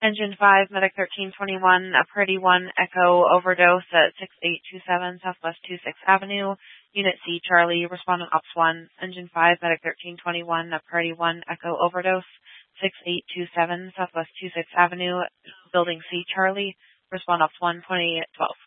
Engine 5, Medic 1321, Purdy 1, Echo overdose at 6827 Southwest 26th Avenue. Unit C, Charlie, respondent Ops 1. Engine 5, Medic 1321, Purdy 1, Echo overdose, 6827 Southwest 26th Avenue. Building C, Charlie, respond Ops 1, 2812.